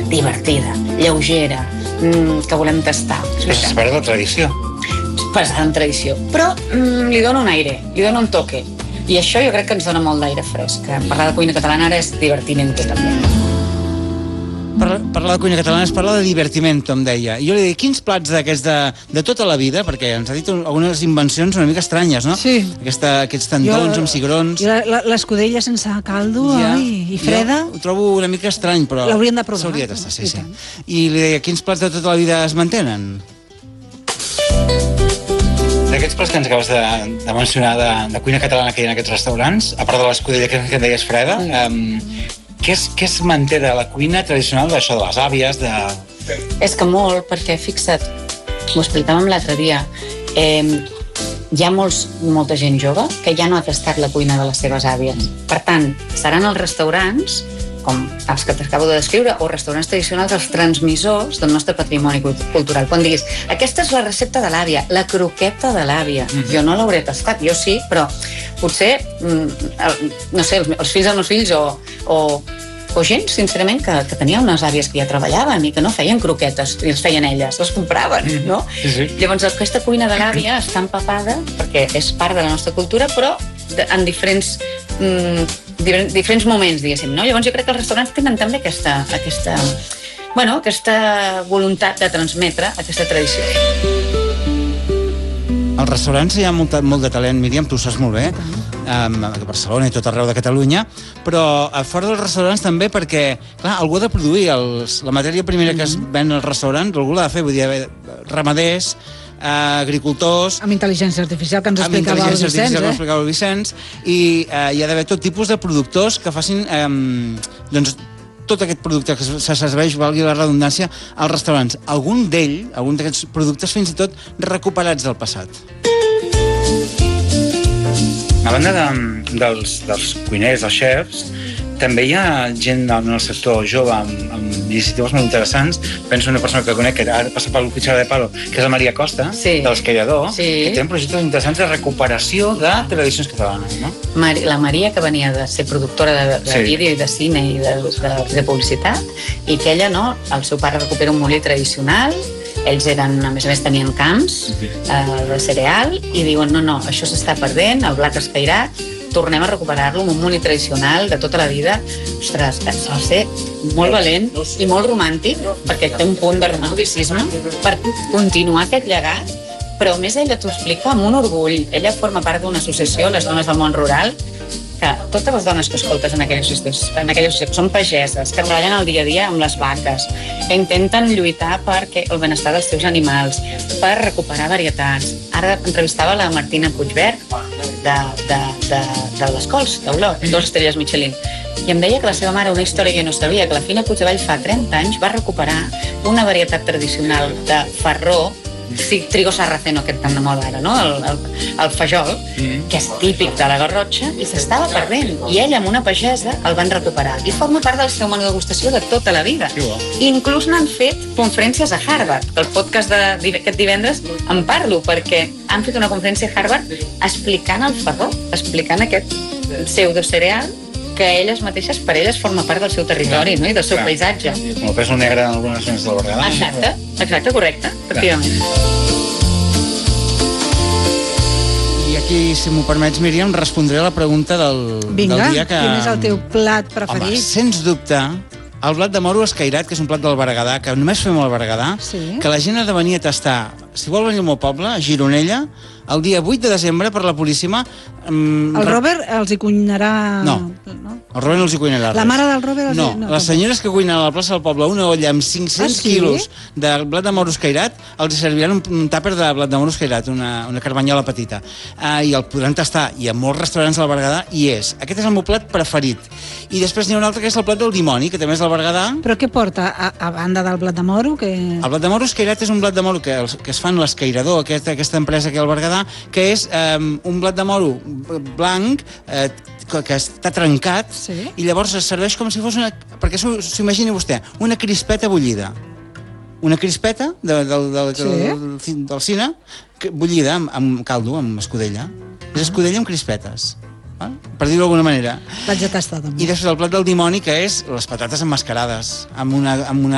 divertida, lleugera, que volem tastar. És part de la tradició. Basada en tradició, però li dona un aire, li dona un toque. I això jo crec que ens dona molt d'aire fresc. Parlar de cuina catalana ara és divertiment també. Parlar de cuina catalana és parlar de divertiment, em deia. I jo li deia, quins plats d'aquests de tota la vida, perquè ens ha dit algunes invencions una mica estranyes, no? Sí. Aquests tendons amb cigrons. L'escudella sense caldo, i freda. Jo ho trobo una mica estrany, però... L'hauríem de provar. S'hauria de tastar, sí. I li deia, quins plats de tota la vida es mantenen? D'aquests plats que ens acabes de mencionar de cuina catalana que hi ha en aquests restaurants, a part de l'escudella que em deies freda, què es manté de la cuina tradicional d'això, de les àvies, És que molt, perquè fixa't, ho explicàvem l'altre dia, hi ha molta gent jove que ja no ha tastat la cuina de les seves àvies. Per tant, seran els restaurants, com els que t'acabo de descriure, o restaurants tradicionals, els transmissors del nostre patrimoni cultural. Quan diguis, aquesta és la recepta de l'àvia, la croqueta de l'àvia. Jo no l'hauré tastat, jo sí, però potser, no sé, els fills dels meus fills o gent, sincerament, que tenia unes àvies que ja treballaven i que no feien croquetes, i les feien elles, les compraven, no? Sí. Llavors, aquesta cuina de l'àvia està empapada, perquè és part de la nostra cultura, però en diferents moments, diguéssim, no? Llavors jo crec que els restaurants tenen també aquesta voluntat de transmetre aquesta tradició. Als restaurants hi ha molt de talent, Míriam, tu ho saps molt bé, a Barcelona i tot arreu de Catalunya, però a fora dels restaurants també perquè, clar, algú ha de produir la matèria primera que es ven als restaurants, algú l'ha de fer, vull dir, ramaders, agricultors... Amb intel·ligència artificial, que ens explicava el Vicenç, i hi ha d'haver tot tipus de productors que facin tot aquest producte que se serveix, valgui la redundància, als restaurants. Algun d'aquests productes fins i tot recuperats del passat. A banda dels cuiners, dels xefs, també hi ha gent en el sector jove amb iniciatives molt interessants. Penso en una persona que conec que ara passa pel Cuchara de Palo, que és la Maria Costa, de l'Escairador, que té projectes interessants de recuperació de tradicions catalanes, no? La Maria, que venia de ser productora de vídeo i de cine i de publicitat, i que ella, el seu pare recupera un molí tradicional, ells a més a més tenien camps de cereal, i diuen, no, això s'està perdent, el blat escairat, tornem a recuperar-lo amb un molí tradicional de tota la vida. Ostres, ha de ser molt valent i molt romàntic, perquè té un punt de romanticisme per continuar aquest llegat, però a més ella t'ho explica amb un orgull. Ella forma part d'una associació, les dones del món rural, que totes les dones que escoltes en aquella associació són pageses, que treballen el dia a dia amb les vaques, que intenten lluitar perquè el benestar dels seus animals, per recuperar varietats. Ara entrevistava la Martina Puigverd, de les Cols, d'Olot, 2 estrelles Michelin, i em deia que la seva mare, una història que jo no sabia, que la Fina Puigdevall fa 30 anys va recuperar una varietat tradicional de farró, trigo sarraceno, aquest tan de moda ara, no? El fajol, que és típic de la Garrotxa, i s'estava perdent. I ella, amb una pagesa, el van recuperar. I forma part del seu menú de degustació de tota la vida. Inclús n'han fet conferències a Harvard. El podcast d'aquest divendres en parlo, perquè han fet una conferència a Harvard explicant el farró, explicant aquest pseudocereal que elles mateixes, per elles, forma part del seu territori, i del seu paisatge. Com el pèsol negre en algunes zones del Berguedà. Exacte, correcte, efectivament. I aquí, si m'ho permets, Míriam, respondré a la pregunta del dia que... Quin és el teu plat preferit? Home, sens dubte, el blat de moro escairat, que és un plat del Berguedà, que només fem al Berguedà, que la gent ha de venir a tastar. Si vol venir al meu poble, a Gironella, el dia 8 de desembre, per la Puríssima... El Robert els hi cuinarà... No, el Robert no els hi cuinarà res. La mare del Robert... No, les senyores que cuinen a la plaça del poble una olla amb 500 quilos de blat de moro escairat, els serviran un tàper de blat de moro escairat, una carmanyola petita. I el podran tastar, i a molts restaurants del Berguedà hi és. Aquest és el meu plat preferit. I després n'hi ha un altre que és el plat del dimoni, que també és del Berguedà. Però què porta, a banda del blat de moro? El blat de moro escairat és un blat de moro que es fa en l'Escairador, aquesta empresa que hi ha al Berguedà, que és un blat de moro blanc que està trencat, i llavors es serveix com si fos perquè s'imagini vostè, una crispeta bullida. Una crispeta del cine bullida amb caldo, amb escudella. És escudella amb crispetes, per dir-ho d'alguna manera. Vaig a tastar també. I després el plat del dimoni, que és les patates emmascarades, amb una